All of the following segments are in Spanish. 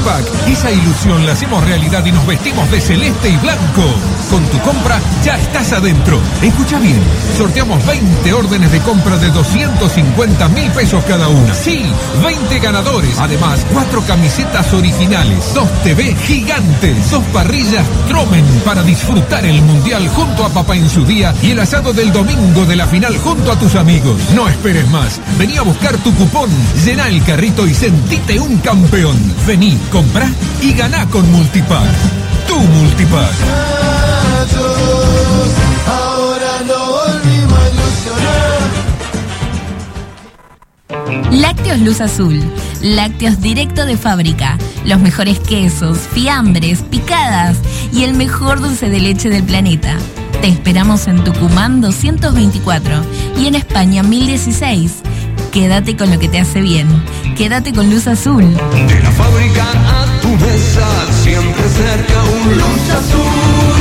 Multipack. Esa ilusión la hacemos realidad y nos vestimos de celeste y blanco. Con tu compra ya estás adentro. Escucha bien, sorteamos 20 órdenes de compra de 250.000 pesos cada una. Sí, 20 ganadores. Además, 4 camisetas originales, 2 TV gigantes, 2 parrillas Tromen para disfrutar el Mundial junto a papá en su día y el asado del domingo de la final junto a tus amigos. No esperes más. Vení a buscar tu cupón, llená el carrito y sentite un campeón. Vení, comprá y ganá con Multipack. Tu Multipack. Ahora no volvimos a ilusionar. Lácteos Luz Azul. Lácteos directo de fábrica. Los mejores quesos, fiambres, picadas y el mejor dulce de leche del planeta. Te esperamos en Tucumán 224 y en España 1016. Quédate con lo que te hace bien. Quédate con Luz Azul. De la fábrica a tu mesa, siempre cerca un Luz Azul.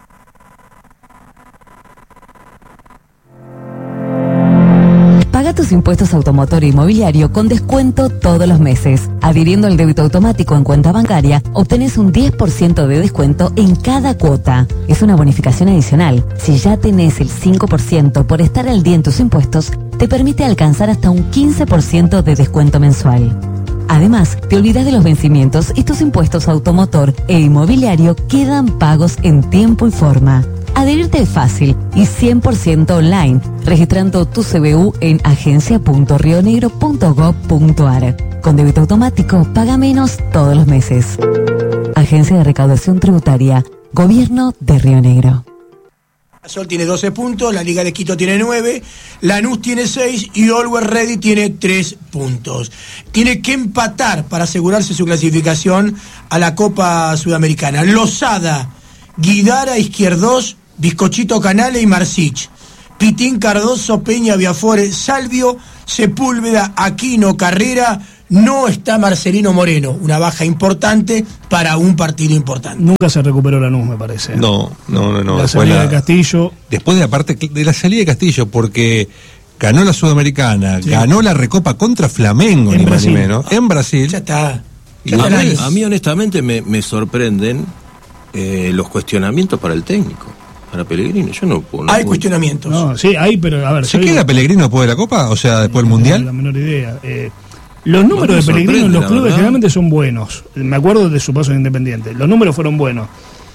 Paga tus impuestos automotor e inmobiliario con descuento todos los meses. Adhiriendo al débito automático en cuenta bancaria, obtenés un 10% de descuento en cada cuota. Es una bonificación adicional. Si ya tenés el 5% por estar al día en tus impuestos, te permite alcanzar hasta un 15% de descuento mensual. Además, te olvidas de los vencimientos y tus impuestos automotor e inmobiliario quedan pagos en tiempo y forma. Adherirte es fácil y 100% online, registrando tu CBU en agencia.rionegro.gov.ar. Con débito automático, paga menos todos los meses. Agencia de Recaudación Tributaria, Gobierno de Río Negro. Sol tiene 12 puntos, la Liga de Quito tiene 9, Lanús tiene 6 y Always Ready tiene 3 puntos. Tiene que empatar para asegurarse su clasificación a la Copa Sudamericana. Lozada, Guidara, Izquierdos, Bizcochito Canale y Marcich. Pitín, Cardoso, Peña, Viafore, Salvio, Sepúlveda, Aquino, Carrera. No está Marcelino Moreno, una baja importante para un partido importante. Nunca se recuperó Lanús, me parece. No. La salida de Castillo. Después de aparte de la salida de Castillo, porque ganó la Sudamericana, sí, ganó la Recopa contra Flamengo, en ni Brasil. Más ni menos, en Brasil. Ya está. A mí honestamente me sorprenden los cuestionamientos para el técnico, para Pellegrino. Yo no hay cuestionamientos. No, sí, hay, pero a ver. ¿Se queda Pellegrino después de la Copa? O sea, después del Mundial. No tengo la menor idea. Los números de Pellegrino en los clubes generalmente son buenos. Me acuerdo de su paso en Independiente. Los números fueron buenos.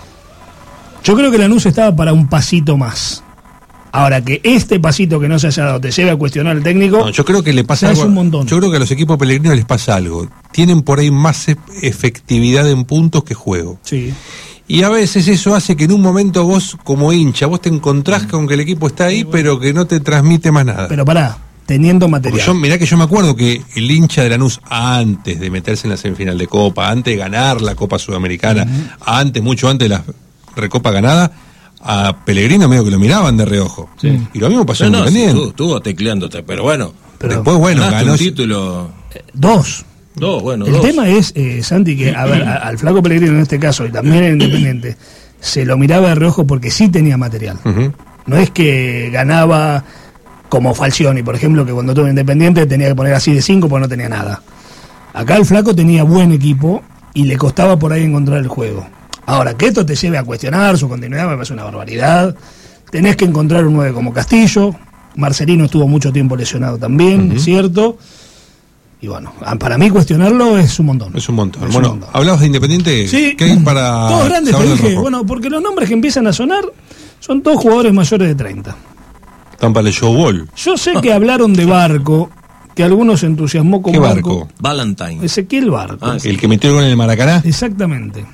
Yo creo que Lanús estaba para un pasito más. Ahora, que este pasito que no se haya dado te lleve a cuestionar al técnico. No, yo creo que le pasa algo. Es un montón. Yo creo que a los equipos Pellegrino les pasa algo. Tienen por ahí más efectividad en puntos que juego. Sí. Y a veces eso hace que en un momento vos, como hincha, vos te encontrás con que el equipo está ahí, pero que no te transmite más nada. Pero pará, teniendo material. Mirá que yo me acuerdo que el hincha de Lanús, antes de meterse en la semifinal de Copa, antes de ganar la Copa Sudamericana, mucho antes de la Recopa ganada, a Pellegrino medio que lo miraban de reojo. Sí. Y lo mismo pasó en Independiente. Sí, estuvo tecleándote, pero bueno. Después, ganó un título. Dos. El tema es, Santi, que a ver, al flaco Pellegrino en este caso, y también en Independiente, se lo miraba de reojo porque sí tenía material. No es que ganaba como Falcioni, por ejemplo, que cuando estuvo en Independiente tenía que poner así de 5 porque no tenía nada. Acá el flaco tenía buen equipo y le costaba por ahí encontrar el juego. Ahora, que esto te lleve a cuestionar su continuidad me parece una barbaridad. Tenés que encontrar un 9 como Castillo. Marcelino estuvo mucho tiempo lesionado también, ¿cierto? Y bueno, para mí cuestionarlo es un montón. Es un montón. Bueno, hablabas de Independiente. Sí, ¿qué hay para todos grandes, te dije. Bueno, porque los nombres que empiezan a sonar son todos jugadores mayores de 30. Están para el showball. Yo sé que hablaron de Barco, que algunos se entusiasmó con ¿Qué Barco? Valentine. Ezequiel Barco. ¿El que metió el gol en el Maracaná? Exactamente.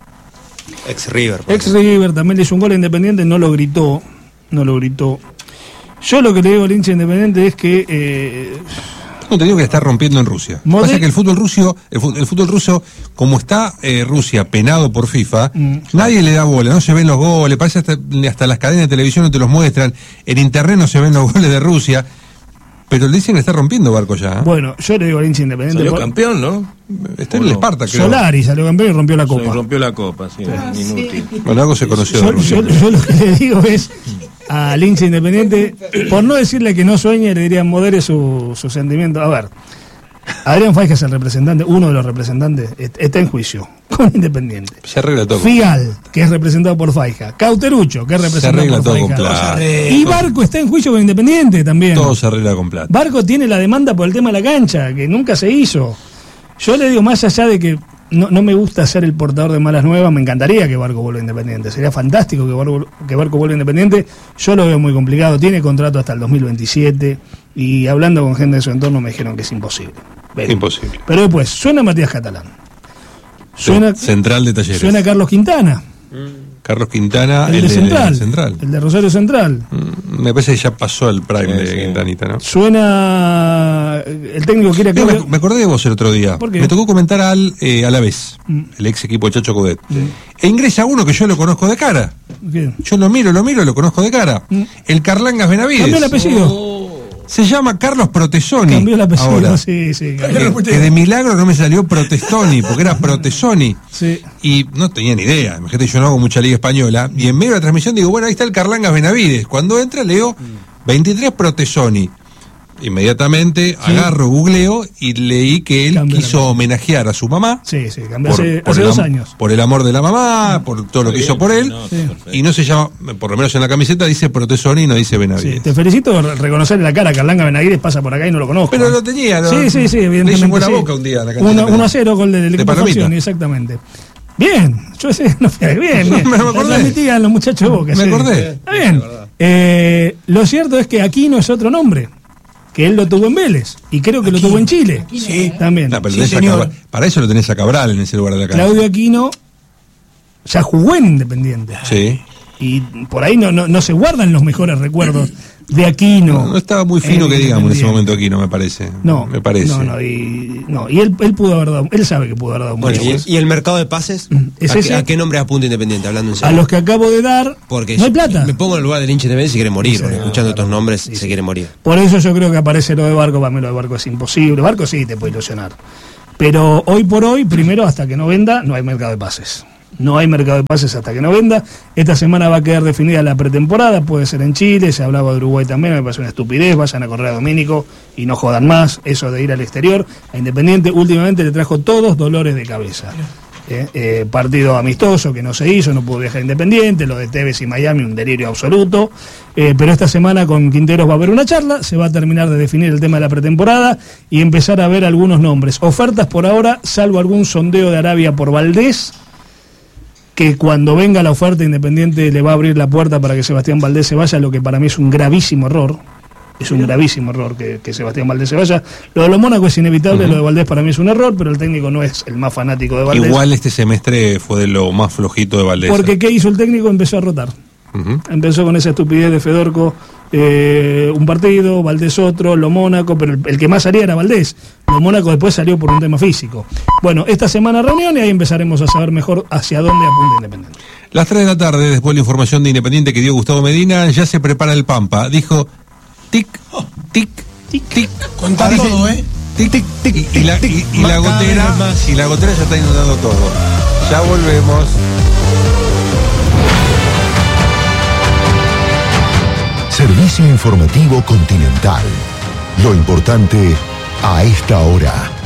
Ex River también le hizo un gol a Independiente, no lo gritó. Yo lo que le digo al hincha Independiente es que no te digo que está rompiendo en Rusia. Pasa que el fútbol ruso, como está Rusia penado por FIFA, nadie le da bola, no se ven los goles, parece hasta las cadenas de televisión no te los muestran, en internet no se ven los goles de Rusia, pero le dicen que está rompiendo Barco ya. Bueno, yo le digo al hincha Independiente. Salió campeón, ¿no? Está en el Esparta, creo. Solari salió campeón y rompió la Copa. Se rompió la Copa, sí, inútil. Bueno, algo se conoció de Rusia. Yo lo que le digo es al hincha Independiente, por no decirle que no sueñe, le diría modere su sentimiento. A ver, Adrián Faija es el representante, uno de los representantes, está en juicio con Independiente. Se arregla todo. Figal, que es representado por Faija. Cauterucho, que es representado por Faija. Se arregla todo con plata. Y Barco está en juicio con Independiente también. Todo se arregla con plata. Barco tiene la demanda por el tema de la cancha, que nunca se hizo. Yo le digo, más allá de que no me gusta ser el portador de malas nuevas, me encantaría que Barco vuelva a Independiente. Sería fantástico que Barco vuelva a Independiente. Yo lo veo muy complicado. Tiene contrato hasta el 2027. Y hablando con gente de su entorno me dijeron que es imposible. Imposible. Pero después, suena Matías Catalán. Suena Central de Talleres. Suena Carlos Quintana. Carlos Quintana, el de Central. El de Rosario Central. Me parece que ya pasó el prime de Quintanita, ¿no? Suena el técnico quiere que... Me acordé de vos el otro día. ¿Por qué? Me tocó comentar a la vez, el ex equipo de Chacho Coudet. E ingresa uno que yo lo conozco de cara. ¿Qué? Yo lo miro, lo conozco de cara. El Carlangas Benavides. Cambió el apellido. Se llama Carlos Protesoni. Cambió el apellido, ahora. sí. Que de milagro no me salió Protestoni, porque era Protesoni. Sí. Y no tenía ni idea. Imagínate, yo no hago mucha liga española. Y en medio de la transmisión digo, bueno, ahí está el Carlangas Benavides. Cuando entra leo 23 Protesoni. Inmediatamente agarro, googleo y leí que él quiso homenajear a su mamá. Sí, cambió hace 2 años. Por el amor de la mamá, por todo lo que hizo por él. Y no se llama, por lo menos en la camiseta dice Protesoni y no dice Benavides. Sí, te felicito por reconocerle la cara. Carlanga Benavides pasa por acá y no lo conozco. Pero lo tenía, ¿no? Sí, evidentemente. Le hizo buena boca un día. 1-0 gol del equipo de Facción, exactamente. Bien, yo sé, bien. Me acordé. Transmitían los muchachos de Boca. Me acordé. Está bien. Lo cierto es que Aquino es otro nombre. Que él lo tuvo en Vélez, y creo que lo tuvo en Chile. Sí, también. No, pero sí, señor. Para eso lo tenés a Cabral en ese lugar de la cancha. Claudio Aquino ya jugó en Independiente. Sí. Y por ahí no se guardan los mejores recuerdos de Aquino. No estaba muy fino que digamos en ese momento Aquino, me parece. No, me parece. Y él pudo haber dado, él sabe que pudo haber dado bueno, mucho. ¿Y el mercado de pases? ¿A qué nombre apunta Independiente, hablando en serio? A los que acabo de dar, porque no hay plata. Me pongo en el lugar del hincha de Independiente y se quiere morir, porque escuchando estos nombres se quiere morir. Por eso yo creo que aparece lo de Barco. Para mí lo de Barco es imposible. Barco sí te puede ilusionar. Pero hoy por hoy, primero, hasta que no venda, no hay mercado de pases. No hay mercado de pases hasta que no venda. Esta semana va a quedar definida la pretemporada, puede ser en Chile, se hablaba de Uruguay también, me parece una estupidez, vayan a correr a Domínico y no jodan más, eso de ir al exterior. A Independiente últimamente le trajo todos dolores de cabeza. Partido amistoso que no se hizo, no pudo viajar a Independiente, lo de Tevez y Miami, un delirio absoluto. Pero esta semana con Quinteros va a haber una charla, se va a terminar de definir el tema de la pretemporada y empezar a ver algunos nombres. Ofertas por ahora, salvo algún sondeo de Arabia por Valdés, que cuando venga la oferta Independiente le va a abrir la puerta para que Sebastián Valdés se vaya, lo que para mí es un gravísimo error. Es un gravísimo error que Sebastián Valdés se vaya. Lo de los Mónaco es inevitable, lo de Valdés para mí es un error, pero el técnico no es el más fanático de Valdés. Igual este semestre fue de lo más flojito de Valdés. Porque ¿qué hizo el técnico? Empezó a rotar. Empezó con esa estupidez de Fedorco, un partido, Valdés otro, lo Mónaco, pero el que más salía era Valdés. Lo Mónaco después salió por un tema físico. Bueno, esta semana reunión y ahí empezaremos a saber mejor hacia dónde apunta Independiente. Las 3 de la tarde, después de la información de Independiente que dio Gustavo Medina, ya se prepara el Pampa. Dijo, tic, tic, tic, tic. Contá todo, Tic, tic, tic. Y la gotera, ya está inundando todo. Ya volvemos. Servicio informativo Continental. Lo importante a esta hora.